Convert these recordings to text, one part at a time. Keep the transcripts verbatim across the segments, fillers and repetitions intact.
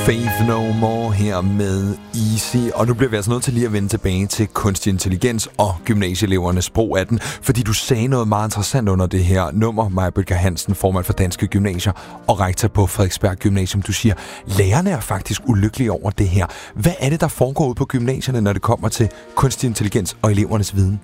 Faith No More her med Easy. Og nu bliver vi altså nødt til lige at vende tilbage til kunstig intelligens og gymnasieelevernes brug af den, fordi du sagde noget meget interessant under det her nummer, Maja Bødker Hansen, formand for Danske Gymnasier og rektor på Frederiksberg Gymnasium. Du siger, lærerne er faktisk ulykkelige over det her. Hvad er det, der foregår ude på gymnasierne, når det kommer til kunstig intelligens og elevernes viden?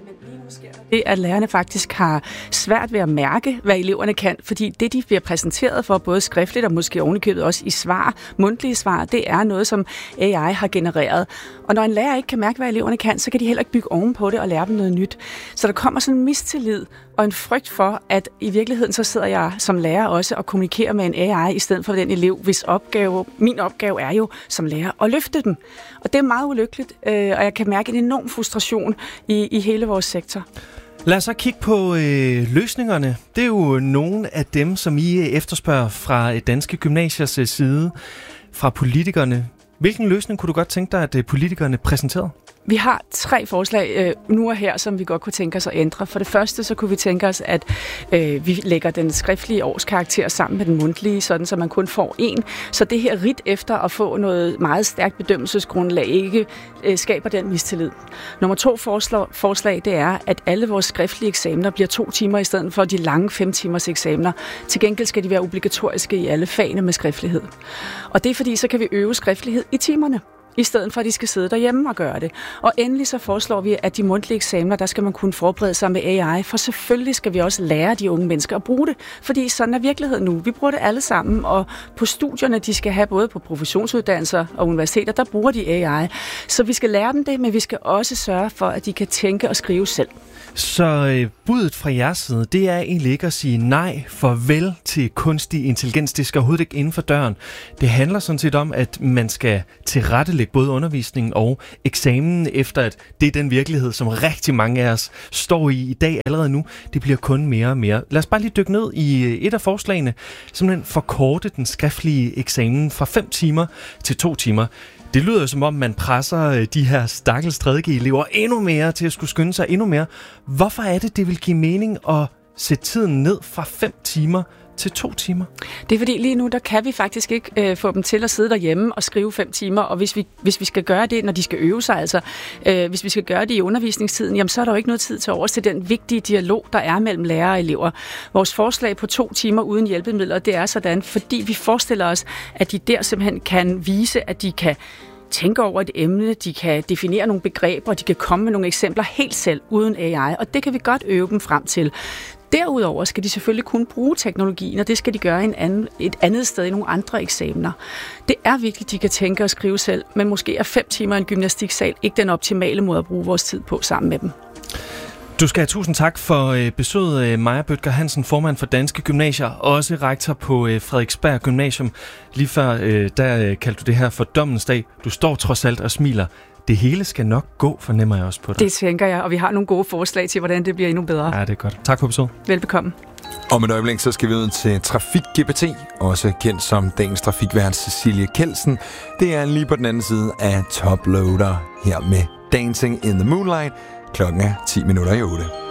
Det, at lærerne faktisk har svært ved at mærke, hvad eleverne kan, fordi det, de bliver præsenteret for, både skriftligt og måske ovenikøbet også i svar, mundtlige svar, det er noget, som A I har genereret. Og når en lærer ikke kan mærke, hvad eleverne kan, så kan de heller ikke bygge oven på det og lære dem noget nyt. Så der kommer sådan en mistillid og en frygt for, at i virkeligheden så sidder jeg som lærer også og kommunikerer med en A I, i stedet for den elev, hvis opgave, min opgave er jo som lærer at løfte den. Og det er meget ulykkeligt, og jeg kan mærke en enorm frustration i, i hele vores sektor. Lad os så kigge på øh, løsningerne. Det er jo nogle af dem, som I efterspørger fra Danske Gymnasiers side, fra politikerne. Hvilken løsning kunne du godt tænke dig, at politikerne præsenterede? Vi har tre forslag øh, nu og her, som vi godt kunne tænke os at ændre. For det første, så kunne vi tænke os, at øh, vi lægger den skriftlige årskarakter sammen med den mundtlige, sådan så man kun får en. Så det her ridt efter at få noget meget stærkt bedømmelsesgrundlag ikke øh, skaber den mistillid. Nummer to forslag, forslag, det er, at alle vores skriftlige eksamener bliver to timer i stedet for de lange fem timers eksamener. Til gengæld skal de være obligatoriske i alle fagene med skriftlighed. Og det er fordi, så kan vi øve skriftlighed i timerne, i stedet for at de skal sidde derhjemme og gøre det. Og endelig så foreslår vi, at de mundtlige eksamener, der skal man kunne forberede sig med A I, for selvfølgelig skal vi også lære de unge mennesker at bruge det, fordi sådan er virkeligheden nu. Vi bruger det alle sammen, og på studierne, de skal have både på professionsuddannelser og universiteter, der bruger de A I. Så vi skal lære dem det, men vi skal også sørge for, at de kan tænke og skrive selv. Så øh, budet fra jeres side, det er egentlig ikke at sige nej, farvel til kunstig intelligens. Det skal overhovedet ikke inden for døren. Det handler sådan set om, at man skal tilrettelægge både undervisningen og eksamen efter, at det er den virkelighed, som rigtig mange af os står i i dag allerede nu. Det bliver kun mere og mere. Lad os bare lige dykke ned i et af forslagene. Simpelthen forkorte den skriftlige eksamen fra fem timer til to timer. Det lyder jo som om, man presser de her stakkels tredje G-elever endnu mere til at skulle skynde sig endnu mere. Hvorfor er det, det vil give mening at sætte tiden ned fra fem timer til to timer? Det er fordi lige nu, der kan vi faktisk ikke øh, få dem til at sidde derhjemme og skrive fem timer, og hvis vi, hvis vi skal gøre det, når de skal øve sig, altså øh, hvis vi skal gøre det i undervisningstiden, jamen så er der jo ikke noget tid til overs til den vigtige dialog, der er mellem lærere og elever. Vores forslag på to timer uden hjælpemidler, det er sådan, fordi vi forestiller os, at de der simpelthen kan vise, at de kan tænke over et emne, de kan definere nogle begreber, de kan komme med nogle eksempler helt selv uden A I, og det kan vi godt øve dem frem til. Derudover skal de selvfølgelig kunne bruge teknologien, og det skal de gøre en anden, et andet sted i nogle andre eksamener. Det er vigtigt, at de kan tænke og skrive selv, men måske er fem timer i en gymnastiksal ikke den optimale måde at bruge vores tid på sammen med dem. Du skal have tusind tak for besøget, Maja Bødker Hansen, formand for Danske Gymnasier, også rektor på Frederiksberg Gymnasium. Lige før, der kaldte du det her for dommens dag. Du står trods alt og smiler. Det hele skal nok gå, fornemmer jeg også på dig. Det tænker jeg, og vi har nogle gode forslag til, hvordan det bliver endnu bedre. Ja, det er godt. Tak for besøget. Velbekomme. Om et øjeblik, så skal vi ud til Trafik G P T, også kendt som dagens trafikvært Cecilie Kelsen. Det er lige på den anden side af Toploader her med Dancing in the Moonlight. Klokken er ti minutter i otte.